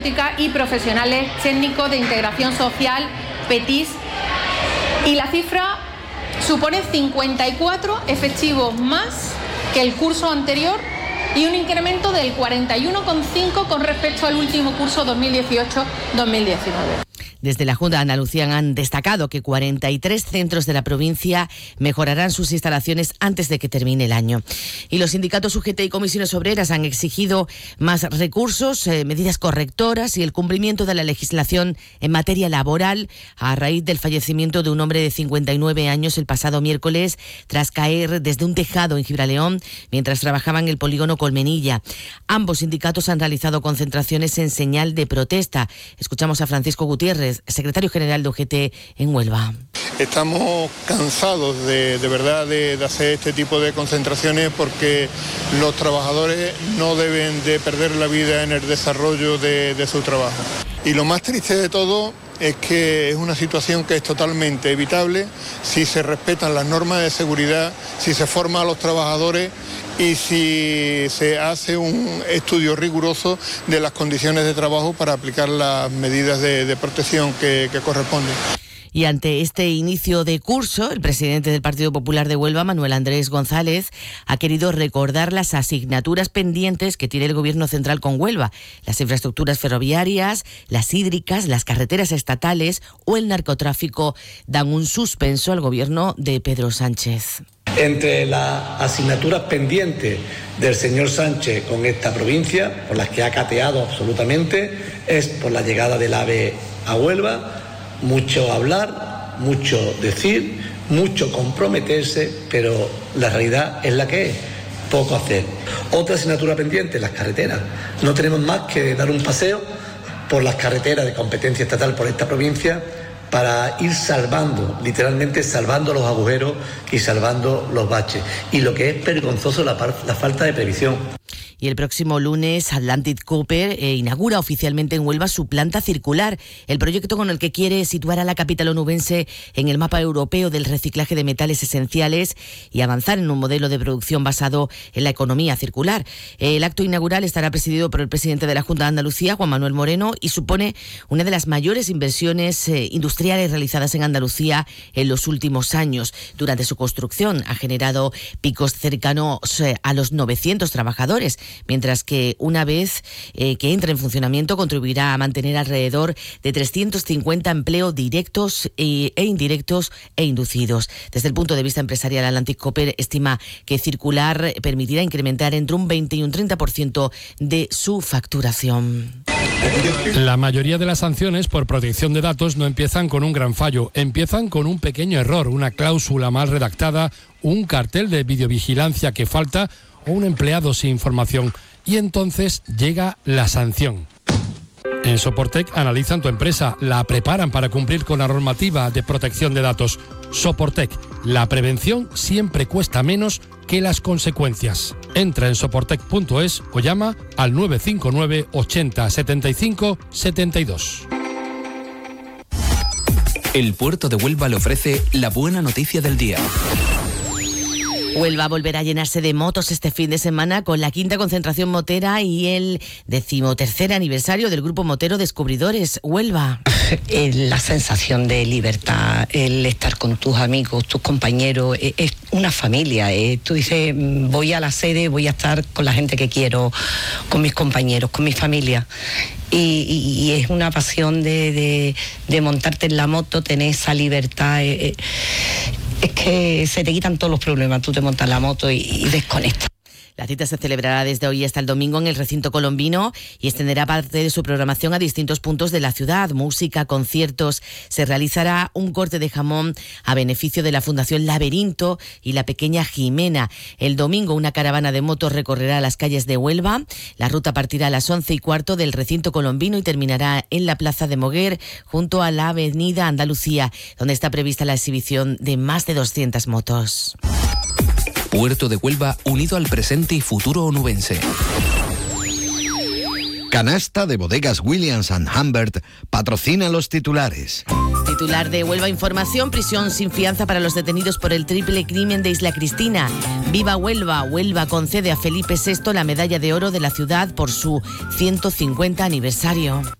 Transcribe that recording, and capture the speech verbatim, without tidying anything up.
y profesionales técnicos de integración social, P E T I S, y la cifra supone cincuenta y cuatro efectivos más que el curso anterior y un incremento del cuarenta y uno coma cinco con respecto al último curso dos mil dieciocho dos mil diecinueve. Desde la Junta de Andalucía han destacado que cuarenta y tres centros de la provincia mejorarán sus instalaciones antes de que termine el año. Y los sindicatos U G T y comisiones obreras han exigido más recursos, eh, medidas correctoras y el cumplimiento de la legislación en materia laboral a raíz del fallecimiento de un hombre de cincuenta y nueve años el pasado miércoles tras caer desde un tejado en Gibraleón mientras trabajaba en el polígono Colmenilla. Ambos sindicatos han realizado concentraciones en señal de protesta. Escuchamos a Francisco Gutiérrez, secretario general de U G T en Huelva. Estamos cansados de, de verdad de, de hacer este tipo de concentraciones porque los trabajadores no deben de perder la vida en el desarrollo de, de su trabajo. Y lo más triste de todo es que es una situación que es totalmente evitable si se respetan las normas de seguridad, si se forma a los trabajadores y si se hace un estudio riguroso de las condiciones de trabajo para aplicar las medidas de, de protección que, que corresponden. Y ante este inicio de curso, el presidente del Partido Popular de Huelva, Manuel Andrés González, ha querido recordar las asignaturas pendientes que tiene el Gobierno central con Huelva: las infraestructuras ferroviarias, las hídricas, las carreteras estatales o el narcotráfico dan un suspenso al Gobierno de Pedro Sánchez. Entre las asignaturas pendientes del señor Sánchez con esta provincia, por las que ha cateado absolutamente, es por la llegada del AVE a Huelva. Mucho hablar, mucho decir, mucho comprometerse, pero la realidad es la que es, poco hacer. Otra asignatura pendiente, las carreteras. No tenemos más que dar un paseo por las carreteras de competencia estatal por esta provincia para ir salvando, literalmente salvando los agujeros y salvando los baches. Y lo que es vergonzoso, la, la falta de previsión. Y el próximo lunes Atlantic Copper eh, inaugura oficialmente en Huelva su planta circular, el proyecto con el que quiere situar a la capital onubense en el mapa europeo del reciclaje de metales esenciales y avanzar en un modelo de producción basado en la economía circular. El acto inaugural estará presidido por el presidente de la Junta de Andalucía, Juan Manuel Moreno, y supone una de las mayores inversiones eh, industriales realizadas en Andalucía en los últimos años. Durante su construcción ha generado picos cercanos eh, a los novecientos trabajadores, mientras que una vez eh, que entre en funcionamiento contribuirá a mantener alrededor de trescientos cincuenta empleos directos e, e indirectos e inducidos. Desde el punto de vista empresarial, Atlantic Copper estima que circular permitirá incrementar entre un veinte y un treinta por ciento de su facturación. La mayoría de las sanciones por protección de datos no empiezan con un gran fallo, empiezan con un pequeño error, una cláusula mal redactada, un cartel de videovigilancia que falta o un empleado sin información, y entonces llega la sanción. En Soportec analizan tu empresa, la preparan para cumplir con la normativa de protección de datos. Soportec, la prevención siempre cuesta menos que las consecuencias. Entra en soportec punto es o llama al nueve cinco nueve ochenta setenta y cinco setenta y dos. El puerto de Huelva le ofrece la buena noticia del día. Huelva volverá a llenarse de motos este fin de semana con la quinta concentración motera y el decimotercer aniversario del Grupo Motero Descubridores Huelva. La sensación de libertad, el estar con tus amigos, tus compañeros, es una familia. Tú dices, voy a la sede, voy a estar con la gente que quiero, con mis compañeros, con mi familia. Y, y, y es una pasión de, de, de montarte en la moto, tener esa libertad. Eh, Es que se te quitan todos los problemas, tú te montas la moto y, y desconectas. La cita se celebrará desde hoy hasta el domingo en el recinto colombino y extenderá parte de su programación a distintos puntos de la ciudad. Música, conciertos. Se realizará un corte de jamón a beneficio de la Fundación Laberinto y la Pequeña Jimena. El domingo una caravana de motos recorrerá las calles de Huelva. La ruta partirá a las once y cuarto del recinto colombino y terminará en la Plaza de Moguer, junto a la Avenida Andalucía, donde está prevista la exhibición de más de doscientas motos. Puerto de Huelva unido al presente y futuro onubense. Canasta de Bodegas Williams and Humbert patrocina los titulares. titular de Huelva Información, prisión sin fianza para los detenidos por el triple crimen de Isla Cristina. Viva Huelva. Huelva concede a Felipe sexto la medalla de oro de la ciudad por su ciento cincuenta aniversario.